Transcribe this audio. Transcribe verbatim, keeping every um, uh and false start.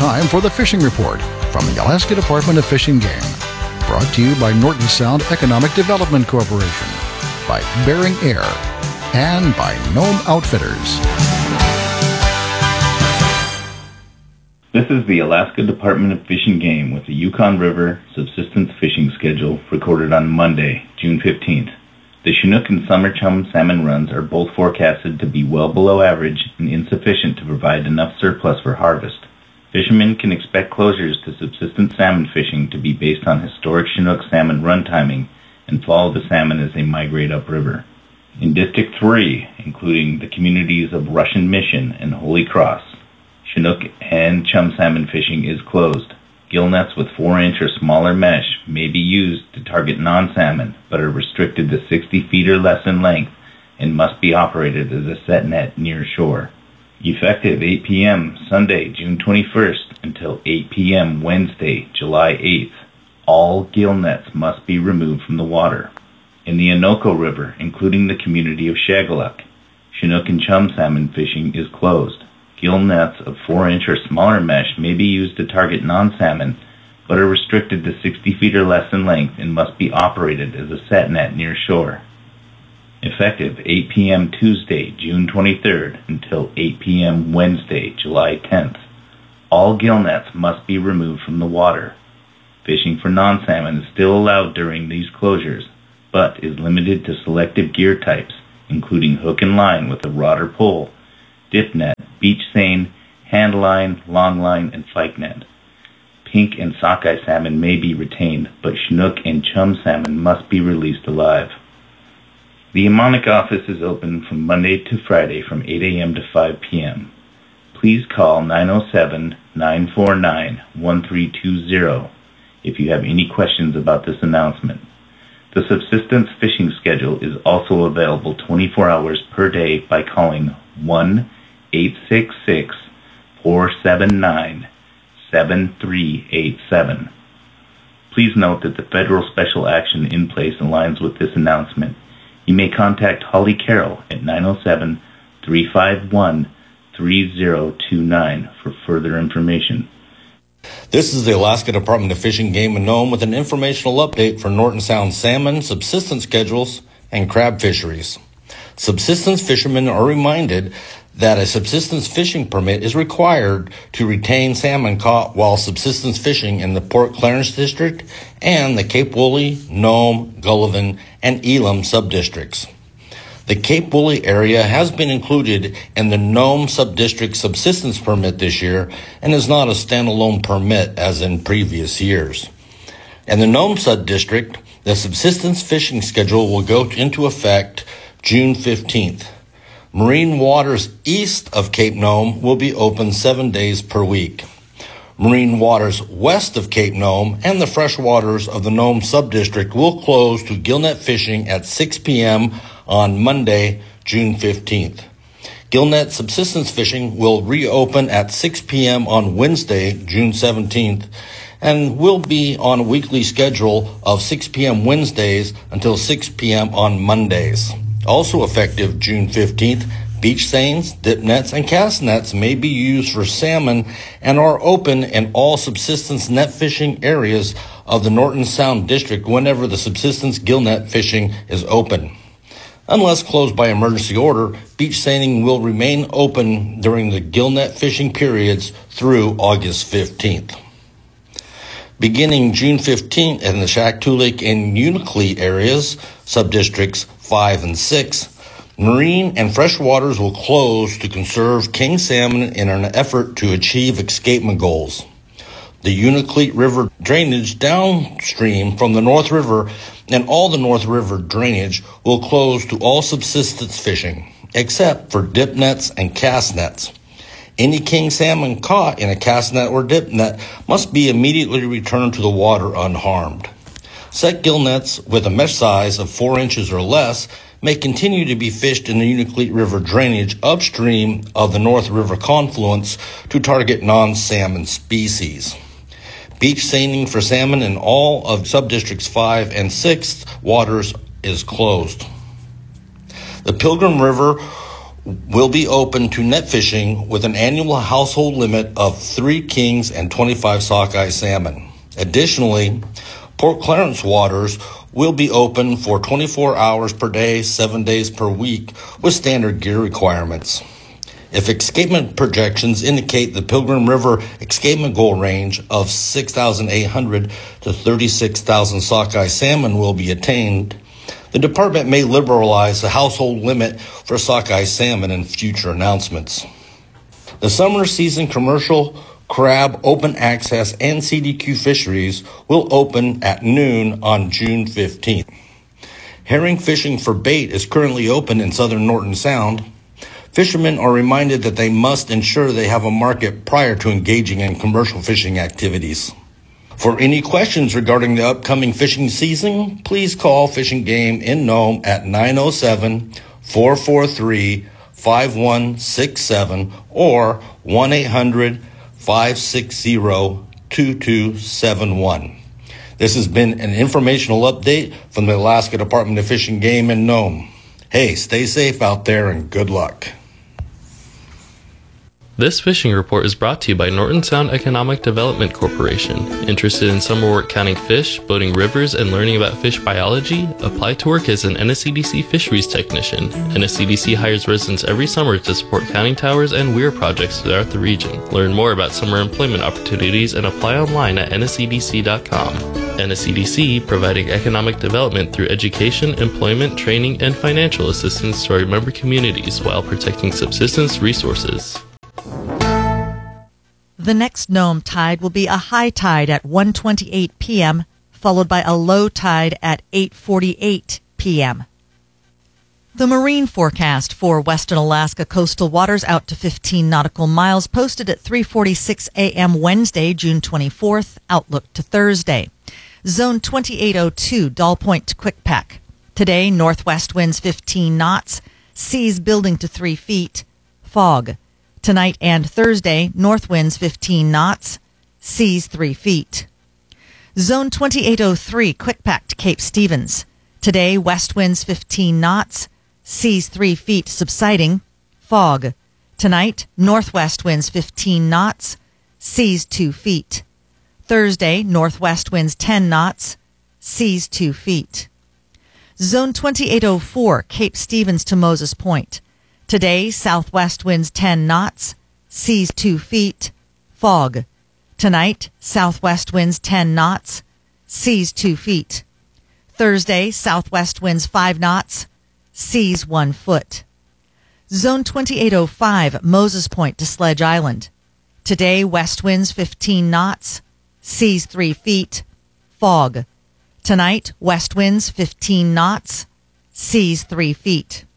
time for the Fishing Report from the Alaska Department of Fish and Game. Brought to you by Norton Sound Economic Development Corporation, by Bering Air, and by Nome Outfitters. This is the Alaska Department of Fish and Game with the Yukon River subsistence fishing schedule recorded on Monday, June fifteenth. The Chinook and summer chum salmon runs are both forecasted to be well below average and insufficient to provide enough surplus for harvest. Fishermen can expect closures to subsistence salmon fishing to be based on historic Chinook salmon run timing and follow the salmon as they migrate upriver. In District three, including the communities of Russian Mission and Holy Cross, Chinook and chum salmon fishing is closed. Gill nets with four inch or smaller mesh may be used to target non-salmon, but are restricted to sixty feet or less in length and must be operated as a set net near shore. Effective eight p.m. Sunday, June twenty-first until eight p.m. Wednesday, July eighth, all gill nets must be removed from the water. In the Anoka River, including the community of Shagaluk, Chinook and chum salmon fishing is closed. Gill nets of four inch or smaller mesh may be used to target non-salmon, but are restricted to sixty feet or less in length and must be operated as a set net near shore. Effective eight p.m. Tuesday, June twenty-third until eight p.m. Wednesday, July tenth, all gill nets must be removed from the water. Fishing for non-salmon is still allowed during these closures, but is limited to selective gear types, including hook and line with a rod or pole, dip net, beach seine, hand line, long line, and fyke net. Pink and sockeye salmon may be retained, but Chinook and chum salmon must be released alive. The Emonic office is open from Monday to Friday from eight a.m. to five p.m. Please call nine oh seven, nine four nine, one three two zero if you have any questions about this announcement. The subsistence fishing schedule is also available twenty-four hours per day by calling one eight six six, four seven nine, seven three eight seven. Please note that the federal special action in place aligns with this announcement. You may contact Holly Carroll at nine oh seven, three five one, three oh two nine for further information. This is the Alaska Department of Fish and Game in Nome with an informational update for Norton Sound salmon, subsistence schedules, and crab fisheries. Subsistence fishermen are reminded that a subsistence fishing permit is required to retain salmon caught while subsistence fishing in the Port Clarence District and the Cape Woolly, Nome, Gullivan, and Elam subdistricts. The Cape Woolly area has been included in the Nome subdistrict subsistence permit this year and is not a standalone permit as in previous years. In the Nome subdistrict, the subsistence fishing schedule will go into effect June fifteenth. Marine waters east of Cape Nome will be open seven days per week. Marine waters west of Cape Nome and the fresh waters of the Nome subdistrict will close to gillnet fishing at six p.m. on Monday, June fifteenth. Gillnet subsistence fishing will reopen at six p.m. on Wednesday, June seventeenth, and will be on a weekly schedule of six p.m. Wednesdays until six p.m. on Mondays. Also effective June fifteenth, beach seines, dip nets, and cast nets may be used for salmon and are open in all subsistence net fishing areas of the Norton Sound District whenever the subsistence gill net fishing is open. Unless closed by emergency order, beach seining will remain open during the gill net fishing periods through August fifteenth. Beginning June fifteenth in the Shaktoolik and Unalakleet areas, subdistricts five and six, marine and fresh waters will close to conserve king salmon in an effort to achieve escapement goals. The Unalakleet River drainage downstream from the North River and all the North River drainage will close to all subsistence fishing, except for dip nets and cast nets. Any king salmon caught in a cast net or dip net must be immediately returned to the water unharmed. Set gill nets with a mesh size of four inches or less may continue to be fished in the Unalakleet River drainage upstream of the North River confluence to target non-salmon species. Beach seining for salmon in all of subdistricts five and six waters is closed. The Pilgrim River will be open to net fishing with an annual household limit of three kings and twenty-five sockeye salmon. Additionally, Port Clarence waters will be open for twenty-four hours per day, seven days per week, with standard gear requirements. If escapement projections indicate the Pilgrim River escapement goal range of six thousand eight hundred to thirty-six thousand sockeye salmon will be attained, the department may liberalize the household limit for sockeye salmon in future announcements. The summer season commercial crab open access and C D Q fisheries will open at noon on June fifteenth. Herring fishing for bait is currently open in southern Norton Sound. Fishermen are reminded that they must ensure they have a market prior to engaging in commercial fishing activities. For any questions regarding the upcoming fishing season, please call Fish and Game in Nome at nine oh seven, four four three, five one six seven or one eight hundred, five six zero, two two seven one. This has been an informational update from the Alaska Department of Fish and Game in Nome. Hey, stay safe out there and good luck. This fishing report is brought to you by Norton Sound Economic Development Corporation. Interested in summer work counting fish, boating rivers, and learning about fish biology? Apply to work as an N S C D C fisheries technician. N S C D C hires residents every summer to support counting towers and weir projects throughout the region. Learn more about summer employment opportunities and apply online at N S C D C dot com. N S C D C, providing economic development through education, employment, training, and financial assistance to our member communities while protecting subsistence resources. The next Nome tide will be a high tide at one twenty-eight p.m., followed by a low tide at eight forty-eight p.m. The marine forecast for Western Alaska coastal waters out to fifteen nautical miles posted at three forty-six a.m. Wednesday, June twenty-fourth. Outlook to Thursday. Zone twenty-eight oh two, Doll Point to Quickpack. Today, northwest winds fifteen knots, seas building to three feet, fog. Tonight and Thursday, north winds fifteen knots, seas three feet. Zone twenty-eight oh three, Quickpack to Cape Stevens. Today, west winds fifteen knots, seas three feet subsiding, fog. Tonight, northwest winds fifteen knots, seas two feet. Thursday, northwest winds ten knots, seas two feet. Zone twenty-eight oh four, Cape Stevens to Moses Point. Today, southwest winds ten knots, seas two feet, fog. Tonight, southwest winds ten knots, seas two feet. Thursday, southwest winds five knots, seas one foot. Zone twenty-eight oh five, Moses Point to Sledge Island. Today, west winds fifteen knots, seas three feet, fog. Tonight, west winds fifteen knots, seas three feet.